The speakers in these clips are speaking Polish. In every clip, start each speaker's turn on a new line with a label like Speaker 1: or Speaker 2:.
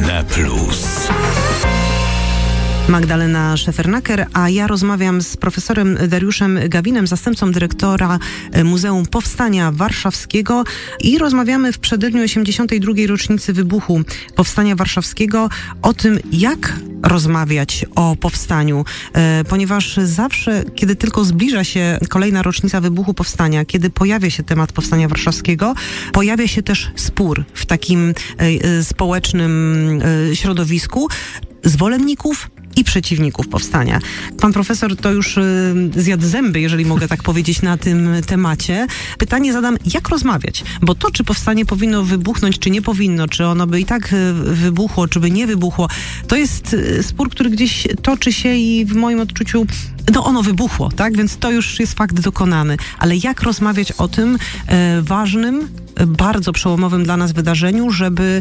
Speaker 1: na plus.
Speaker 2: Magdalena Szefernaker, a ja rozmawiam z profesorem Dariuszem Gawinem, zastępcą dyrektora Muzeum Powstania Warszawskiego i rozmawiamy w przededniu 82. rocznicy wybuchu Powstania Warszawskiego o tym, jak rozmawiać o powstaniu, ponieważ zawsze, kiedy tylko zbliża się kolejna rocznica wybuchu powstania, kiedy pojawia się temat Powstania Warszawskiego, pojawia się też spór w takim społecznym środowisku zwolenników i przeciwników powstania. Pan profesor to już zjadł zęby, jeżeli mogę tak powiedzieć, na tym temacie. Pytanie zadam, jak rozmawiać? Bo to, czy powstanie powinno wybuchnąć, czy nie powinno, czy ono by i tak wybuchło, czy by nie wybuchło, to jest spór, który gdzieś toczy się i w moim odczuciu ono wybuchło, tak? Więc to już jest fakt dokonany. Ale jak rozmawiać o tym ważnym, bardzo przełomowym dla nas wydarzeniu, żeby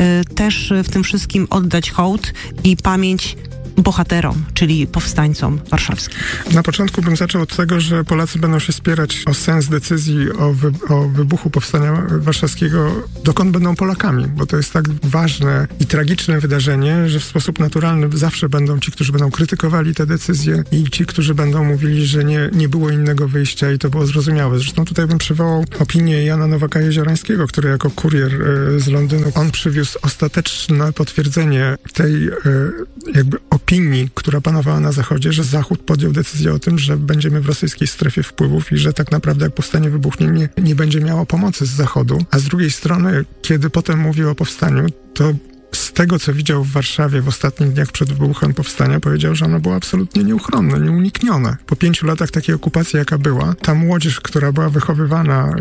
Speaker 2: też w tym wszystkim oddać hołd i pamięć bohaterom, czyli powstańcom warszawskim.
Speaker 3: Na początku bym zaczął od tego, że Polacy będą się spierać o sens decyzji o wybuchu Powstania Warszawskiego, dokąd będą Polakami, bo to jest tak ważne i tragiczne wydarzenie, że w sposób naturalny zawsze będą ci, którzy będą krytykowali te decyzje i ci, którzy będą mówili, że nie było innego wyjścia i to było zrozumiałe. Zresztą tutaj bym przywołał opinię Jana Nowaka-Jeziorańskiego, który jako kurier z Londynu, on przywiózł ostateczne potwierdzenie tej jakby opinii, która panowała na Zachodzie, że Zachód podjął decyzję o tym, że będziemy w rosyjskiej strefie wpływów i że tak naprawdę jak powstanie wybuchnie, nie będzie miało pomocy z Zachodu. A z drugiej strony, kiedy potem mówił o powstaniu, to z tego, co widział w Warszawie w ostatnich dniach przed wybuchem powstania, powiedział, że ono było absolutnie nieuchronne, nieuniknione. Po 5 latach takiej okupacji, jaka była, ta młodzież, która była wychowywana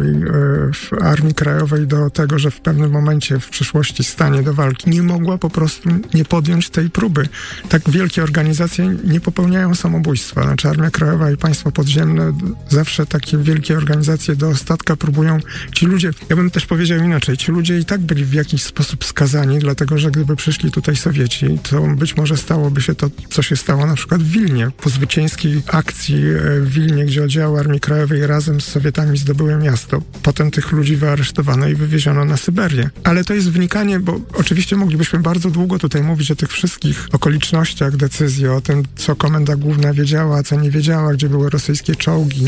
Speaker 3: w Armii Krajowej do tego, że w pewnym momencie w przyszłości stanie do walki, nie mogła po prostu nie podjąć tej próby. Tak wielkie organizacje nie popełniają samobójstwa. Znaczy Armia Krajowa i Państwo Podziemne, zawsze takie wielkie organizacje do ostatka próbują. Ci ludzie, ja bym też powiedział inaczej, ci ludzie i tak byli w jakiś sposób skazani, dlatego że gdyby przyszli tutaj Sowieci, to być może stałoby się to, co się stało na przykład w Wilnie. Po zwycięskiej akcji w Wilnie, gdzie oddziały Armii Krajowej razem z Sowietami zdobyły miasto. Potem tych ludzi wyaresztowano i wywieziono na Syberię. Ale to jest wnikanie, bo oczywiście moglibyśmy bardzo długo tutaj mówić o tych wszystkich okolicznościach decyzji, o tym, co Komenda Główna wiedziała, a co nie wiedziała, gdzie były rosyjskie czołgi,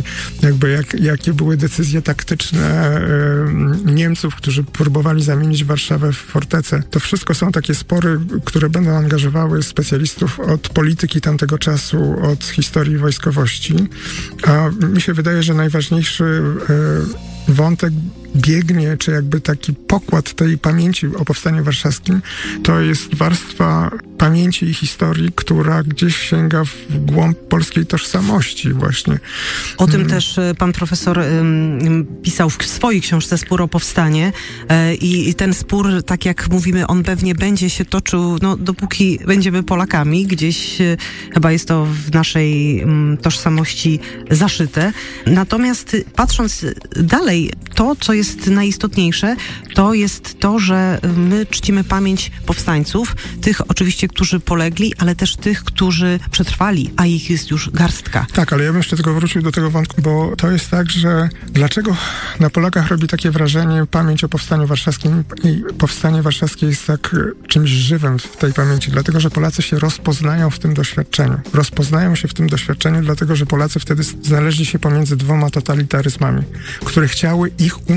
Speaker 3: jakie były decyzje taktyczne Niemców, którzy próbowali zamienić Warszawę w fortecę. To wszystko są takie spory, które będą angażowały specjalistów od polityki tamtego czasu, od historii wojskowości. A mi się wydaje, że najważniejszy wątek biegnie, czy jakby taki pokład tej pamięci o Powstaniu Warszawskim, to jest warstwa pamięci i historii, która gdzieś sięga w głąb polskiej tożsamości właśnie.
Speaker 2: O tym też pan profesor pisał w swojej książce Spór o powstanie i ten spór, tak jak mówimy, on pewnie będzie się toczył, dopóki będziemy Polakami, gdzieś chyba jest to w naszej tożsamości zaszyte. Natomiast patrząc dalej, to, co jest najistotniejsze, to jest to, że my czcimy pamięć powstańców, tych oczywiście, którzy polegli, ale też tych, którzy przetrwali, a ich jest już garstka.
Speaker 3: Tak, ale ja bym jeszcze tylko wrócił do tego wątku, bo to jest tak, że dlaczego na Polakach robi takie wrażenie pamięć o Powstaniu Warszawskim i Powstanie Warszawskie jest tak czymś żywym w tej pamięci, dlatego, że Polacy się rozpoznają w tym doświadczeniu. Rozpoznają się w tym doświadczeniu, dlatego, że Polacy wtedy znaleźli się pomiędzy dwoma totalitaryzmami, które chciały ich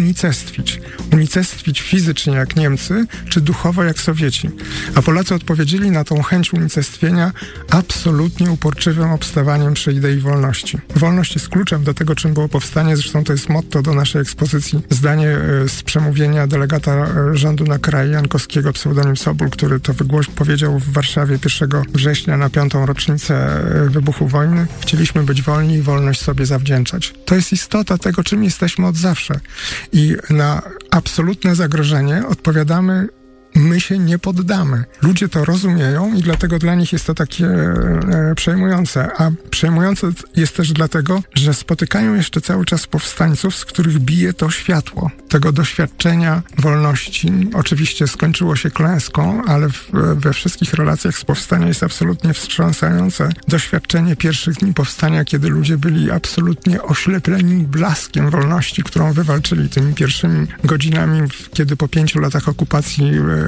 Speaker 3: unicestwić fizycznie jak Niemcy, czy duchowo jak Sowieci. A Polacy odpowiedzieli na tą chęć unicestwienia absolutnie uporczywym obstawaniem przy idei wolności. Wolność jest kluczem do tego, czym było powstanie, zresztą to jest motto do naszej ekspozycji. Zdanie z przemówienia delegata rządu na kraj Jankowskiego, pseudonim Sobół, który to powiedział w Warszawie 1 września na 5. rocznicę wybuchu wojny. Chcieliśmy być wolni i wolność sobie zawdzięczać. To jest istota tego, czym jesteśmy od zawsze. I na absolutne zagrożenie odpowiadamy: my się nie poddamy. Ludzie to rozumieją i dlatego dla nich jest to takie przejmujące. A przejmujące jest też dlatego, że spotykają jeszcze cały czas powstańców, z których bije to światło tego doświadczenia wolności. Oczywiście skończyło się klęską, ale we wszystkich relacjach z powstania jest absolutnie wstrząsające doświadczenie pierwszych dni powstania, kiedy ludzie byli absolutnie oślepleni blaskiem wolności, którą wywalczyli tymi pierwszymi godzinami, kiedy po 5 latach okupacji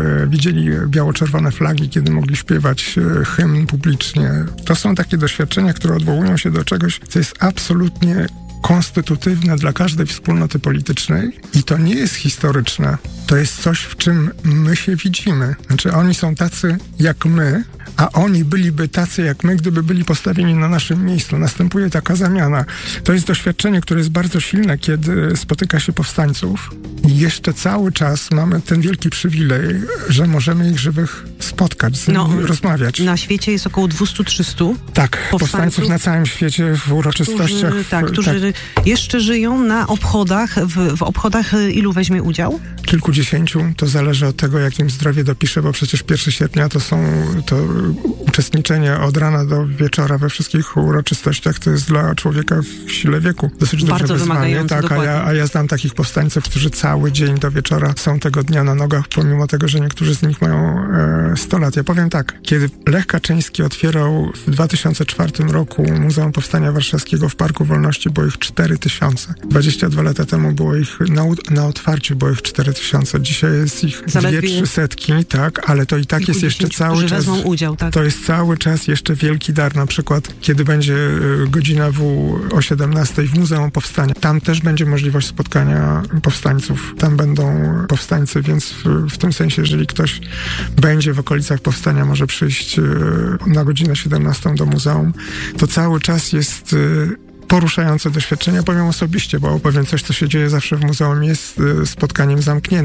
Speaker 3: widzieli biało-czerwone flagi, kiedy mogli śpiewać hymn publicznie. To są takie doświadczenia, które odwołują się do czegoś, co jest absolutnie konstytutywne dla każdej wspólnoty politycznej i to nie jest historyczne. To jest coś, w czym my się widzimy. Znaczy oni są tacy jak my, a oni byliby tacy jak my, gdyby byli postawieni na naszym miejscu. Następuje taka zamiana. To jest doświadczenie, które jest bardzo silne, kiedy spotyka się powstańców i jeszcze cały czas mamy ten wielki przywilej, że możemy ich żywych spotkać, z nimi rozmawiać.
Speaker 2: Na świecie jest około 200-300
Speaker 3: powstańców na całym świecie w uroczystościach.
Speaker 2: Którzy jeszcze żyją na obchodach. W obchodach ilu weźmie udział?
Speaker 3: Kilkudziesięciu. To zależy od tego, jak im zdrowie dopisze, bo przecież 1 sierpnia to uczestniczenie od rana do wieczora we wszystkich uroczystościach to jest dla człowieka w sile wieku dosyć duże wyzwanie. Tak, a ja znam takich powstańców, którzy cały dzień do wieczora są tego dnia na nogach, pomimo tego, że niektórzy z nich mają 100 lat. Ja powiem tak, kiedy Lech Kaczyński otwierał w 2004 roku Muzeum Powstania Warszawskiego w Parku Wolności, było ich 4000. 22 lata temu było ich na otwarciu było ich 4000. Dzisiaj jest ich 200-300, tak, ale to i tak jest jeszcze cały czas.
Speaker 2: Wezmą udział, tak.
Speaker 3: To jest cały czas jeszcze wielki dar. Na przykład, kiedy będzie godzina o 17 w Muzeum Powstania. Tam też będzie możliwość spotkania powstańców. Tam będą powstańcy, więc w tym sensie, jeżeli ktoś będzie w okolicach Powstania, może przyjść na godzinę 17 do muzeum. To cały czas jest poruszające doświadczenia. Powiem osobiście, bo powiem coś, co się dzieje zawsze w muzeum, jest spotkaniem zamkniętym.